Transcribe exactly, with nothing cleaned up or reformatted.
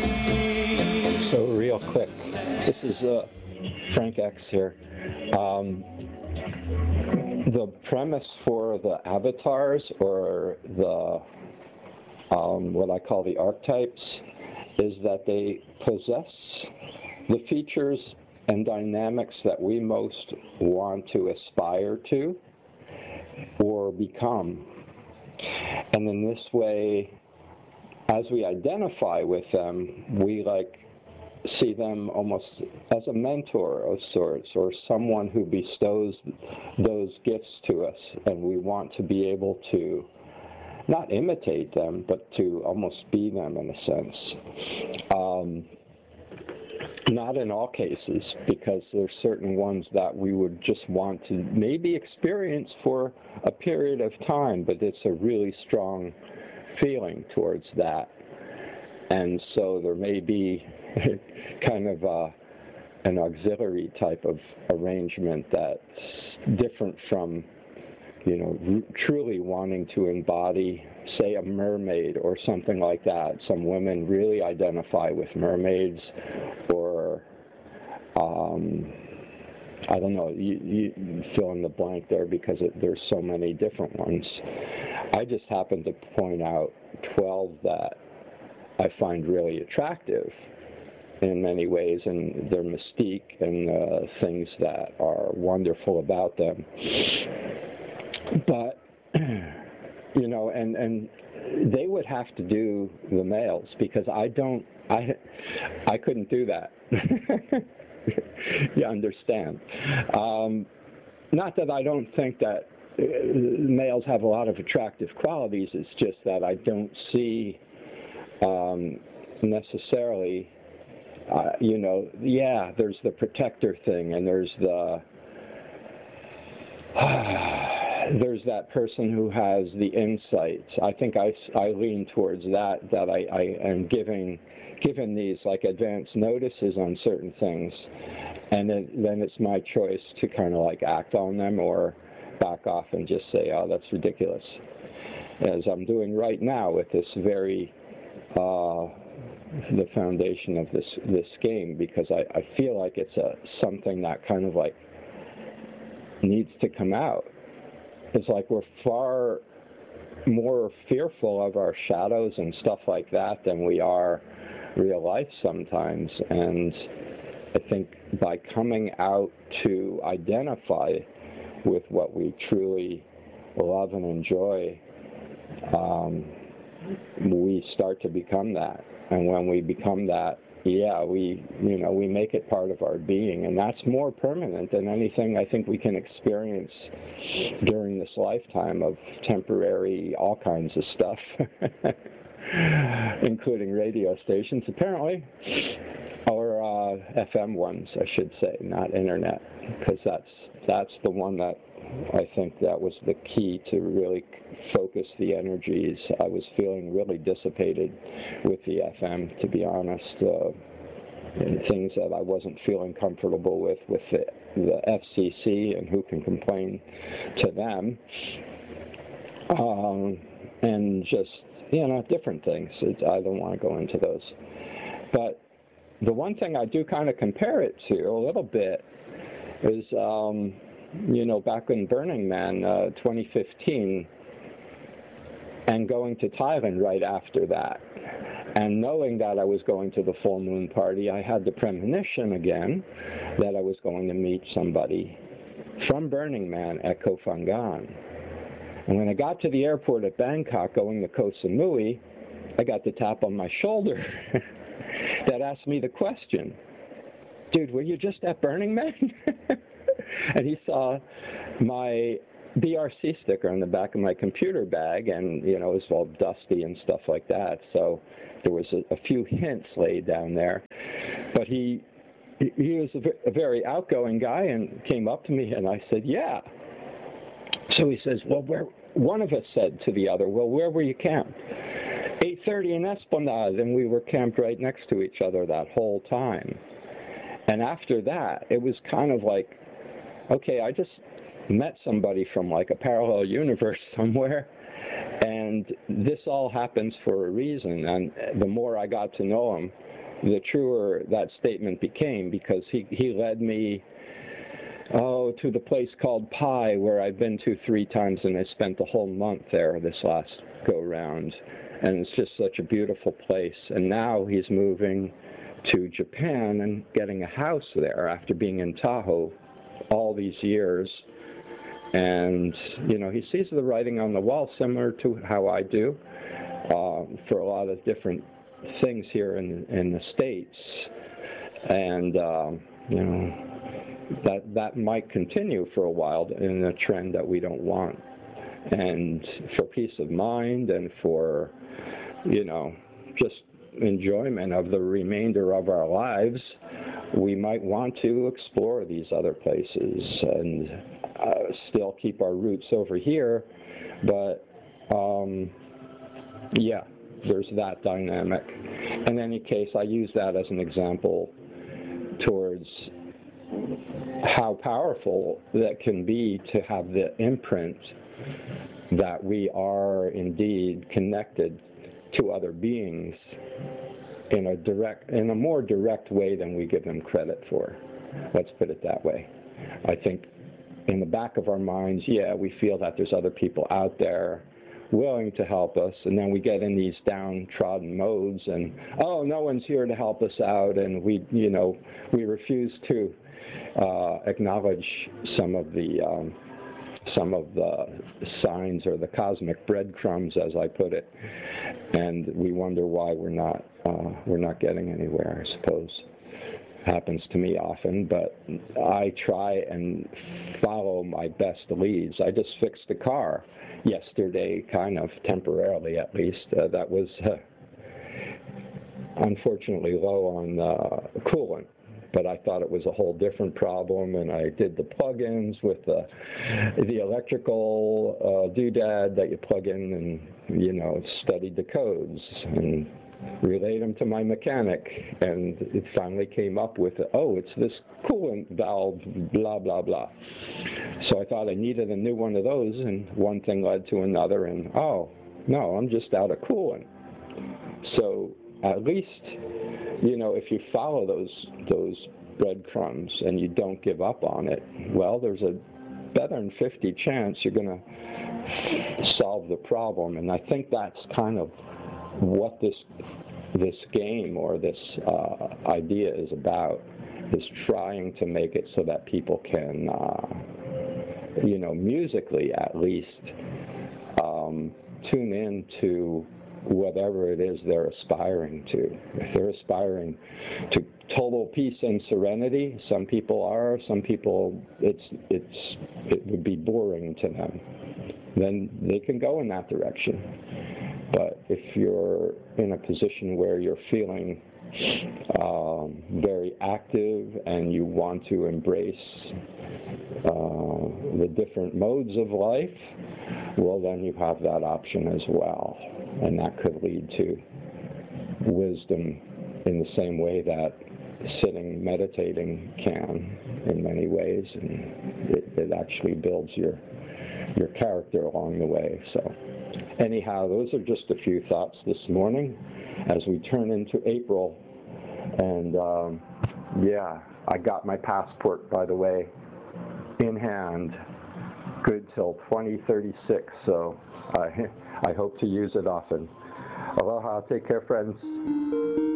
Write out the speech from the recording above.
So real quick, this is uh, Frank X here. Um, the premise for the avatars, or the um, what I call the archetypes, is that they possess the features and dynamics that we most want to aspire to or become. And in this way, as we identify with them, we like see them almost as a mentor of sorts, or someone who bestows those gifts to us, and we want to be able to not imitate them, but to almost be them in a sense. Um, not in all cases, because there's certain ones that we would just want to maybe experience for a period of time, but it's a really strong feeling towards that. And so there may be kind of a, an auxiliary type of arrangement that's different from, you know, truly wanting to embody, say, a mermaid or something like that. Some women really identify with mermaids, or, um, I don't know, you, you fill in the blank there, because it, there's so many different ones. I just happen to point out twelve that I find really attractive in many ways, and their mystique and uh, things that are wonderful about them. But, you know, and, and they would have to do the males, because I don't, I, I couldn't do that. You understand. Um, not that I don't think that uh, males have a lot of attractive qualities, it's just that I don't see um, necessarily, uh, you know, yeah, there's the protector thing, and there's the, uh, there's that person who has the insights. I think I, I lean towards that, that I, I am giving, given these like advance notices on certain things, and then, then it's my choice to kind of like act on them or back off and just say, oh, that's ridiculous, as I'm doing right now with this very, uh, the foundation of this, this game, because I, I feel like it's a, something that kind of like needs to come out. It's like we're far more fearful of our shadows and stuff like that than we are real life sometimes. And I think by coming out to identify with what we truly love and enjoy, um, we start to become that. And when we become that, yeah, we, you know, we make it part of our being, and that's more permanent than anything I think we can experience during this lifetime of temporary, all kinds of stuff, including radio stations, apparently, or uh, F M ones, I should say, not internet, because that's that's the one that I think that was the key to really focus the energies. I was feeling really dissipated with the F M, to be honest, uh, and things that I wasn't feeling comfortable with, with the, the F C C, and who can complain to them, um, and just, you know, different things. It's, I don't want to go into those. But the one thing I do kind of compare it to a little bit is, um, you know, back in Burning Man, uh, twenty fifteen, and going to Thailand right after that, and knowing that I was going to the full moon party, I had the premonition again that I was going to meet somebody from Burning Man at Koh Phangan. And when I got to the airport at Bangkok going to Koh Samui, I got the tap on my shoulder that asked me the question, dude, were you just at Burning Man? And he saw my B R C sticker on the back of my computer bag, and, you know, it was all dusty and stuff like that. So there was a, a few hints laid down there. But he he was a, a very outgoing guy and came up to me, and I said, yeah. So he says, well, where, one of us said to the other, well, where were you camped? eight thirty in Esplanade, and we were camped right next to each other that whole time. And after that, it was kind of like, okay, I just met somebody from like a parallel universe somewhere, and this all happens for a reason. And the more I got to know him, the truer that statement became, because he, he led me, oh, to the place called Pi, where I've been to three times, and I spent the whole month there this last go-round. And it's just such a beautiful place. And now he's moving to Japan and getting a house there after being in Tahoe all these years. And, you know, he sees the writing on the wall similar to how I do uh, for a lot of different things here in, in the States. And, um, you know, that that might continue for a while in a trend that we don't want. And for peace of mind and for, you know, just enjoyment of the remainder of our lives, we might want to explore these other places and uh, still keep our roots over here. But, um, yeah, there's that dynamic. In any case, I use that as an example towards how powerful that can be to have the imprint that we are indeed connected to other beings in a direct, in a more direct way than we give them credit for. Let's put it that way. I think in the back of our minds, yeah, we feel that there's other people out there willing to help us, and then we get in these downtrodden modes and, oh, no one's here to help us out, and we, you know, we refuse to uh, acknowledge some of the um, some of the signs or the cosmic breadcrumbs, as I put it, and we wonder why we're not uh, we're not getting anywhere. I suppose happens to me often, but I try and follow my best leads. I just fixed a car yesterday, kind of temporarily at least. Uh, that was uh, unfortunately low on uh, coolant, but I thought it was a whole different problem, and I did the plug-ins with the, the electrical uh, doodad that you plug in and, you know, studied the codes and relayed them to my mechanic, and it finally came up with, oh, it's this coolant valve, blah, blah, blah. So I thought I needed a new one of those, and one thing led to another, and, oh, no, I'm just out of coolant. So at least, you know, if you follow those those breadcrumbs and you don't give up on it, well, there's a better than fifty chance you're going to solve the problem. And I think that's kind of what this this game or this uh, idea is about, is trying to make it so that people can, uh, you know, musically at least, um, tune in to whatever it is they're aspiring to. If they're aspiring to total peace and serenity, some people are, some people it's it's it would be boring to them. Then they can go in that direction. But if you're in a position where you're feeling um, very active and you want to embrace uh, the different modes of life, well, then you have that option as well. And that could lead to wisdom in the same way that sitting meditating can in many ways, and it, it actually builds your your character along the way. So anyhow, those are just a few thoughts this morning as we turn into April. And um, yeah, I got my passport, by the way, in hand, good till twenty thirty-six, so I, I hope to use it often. Aloha, take care, friends.